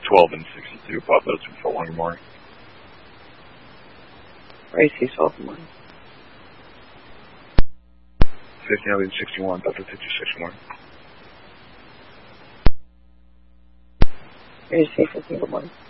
12 and 62, Papa 241, good morning. Race 12, good morning. 15 61, Papa 56, good morning. Race 15, good morning.